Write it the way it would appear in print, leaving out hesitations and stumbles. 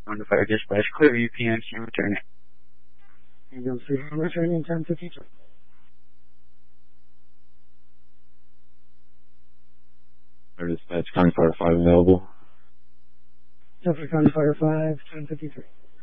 On the fire dispatch, clear UPMC returning. Ambulance 3 returning in 10:53. Fire dispatch, County Fire 5 available. Suffolk County Fire 5, 10:53.